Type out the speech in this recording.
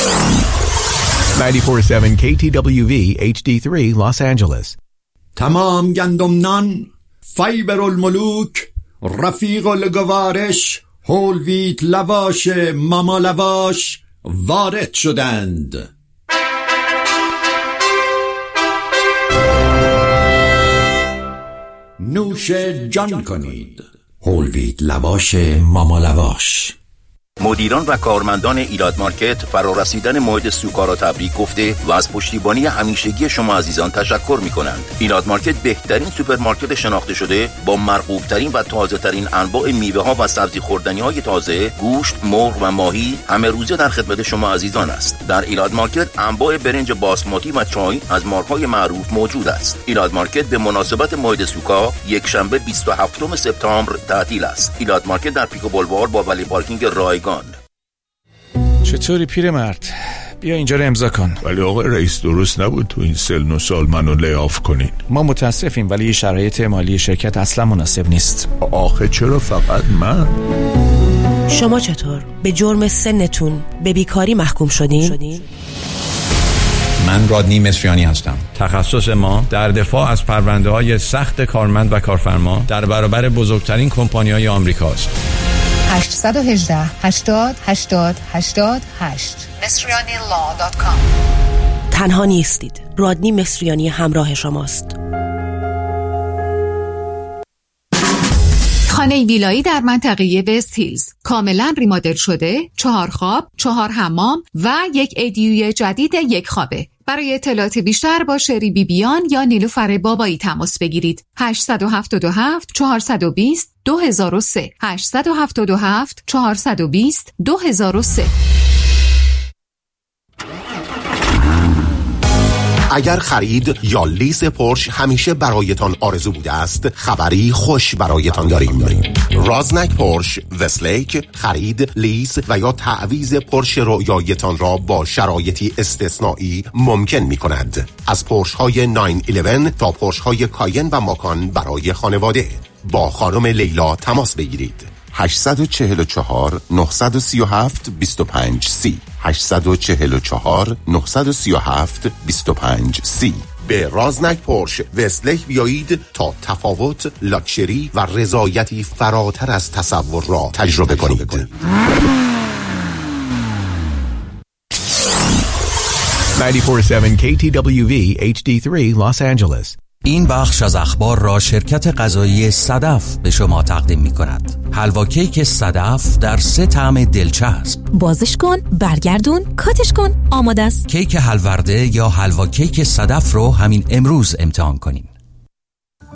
94.7 KTWV HD3 Los Angeles. تمام گندم نان، فیبر الملوک، رفیق الگوارش، هول ویت لواش، ماما لواش وارد شدند. نوش جان کنید. هول ویت لواش، ماما لواش. مدیران و کارمندان ایلات مارکت فرارسیدن موعد سوکا را تبریک گفته و از پشتیبانی همیشگی شما عزیزان تشکر می‌کنند. ایلات مارکت بهترین سوپرمارکت شناخته شده با مرغوب‌ترین و تازه‌ترین انواع میوه‌ها و سبزی خوردنی‌های تازه، گوشت، مرغ و ماهی همه روزه در خدمت شما عزیزان است. در ایلات مارکت انواع برنج باسماتی و چای از مارک‌های معروف موجود است. ایلات مارکت به مناسبت موعد سوکا یک شنبه 27 سپتامبر تعطیل است. ایلات مارکت در پیکو بولوار با ولی پارکینگ رایگان. چطوری پیرمرد؟ بیا اینجا رو امضا کن. ولی آقای رئیس درست نبود تو این سن و سال منو لی‌آف کنین. ما متاسفیم ولی شرایط مالی شرکت اصلا مناسب نیست. آخه چرا فقط من؟ شما چطور؟ به جرم سنتون به بیکاری محکوم شدین؟ من رادنی مصریانی هستم. تخصص ما در دفاع از پرونده‌های سخت کارمند و کارفرما در برابر بزرگترین کمپانی‌های آمریکاست. 818 80 80 88 مصریanilaw.com. تنها نیستید. رادنی مصریانی همراه شماست. خانه ویلایی در منطقه وست هیلز کاملا ریمادل شده، 4 خواب، 4 حمام و یک ایدیوی جدید 1 خوابه. برای اطلاعات بیشتر با شری بیبیان یا نیلوفر بابایی تماس بگیرید. 877 420 2003 877 420 2003. اگر خرید یا لیز پورش همیشه برایتان آرزو بوده است، خبری خوش برایتان داریم. رازنک پورش وستلیک خرید، لیز و یا تعویض پورش رویایتان را با شرایطی استثنایی ممکن می کند. از پورش های 911 تا پورش های کاین و ماکان برای خانواده. با خانم لیلا تماس بگیرید. 844 937 25 30 844 937 25 30. به رازنک پورش وستلیک بیایید تا تفاوت، لاکچری و رضایتی فراتر از تصور را تجربه کنید. 94.7 KTWV HD3 Los Angeles. این بخش از اخبار را شرکت غذایی صدف به شما تقدیم می کند. حلوا کیک صدف در 3 طعم دلچسب. بازش کن، برگردون، کاتش کن، آماده است. کیک حلورده یا حلوا کیک صدف رو همین امروز امتحان کنیم.